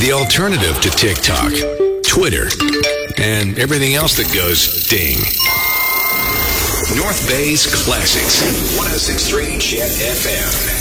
The alternative to TikTok, Twitter, and everything else that goes ding. North Bay's Classics, 106.3 Jet FM.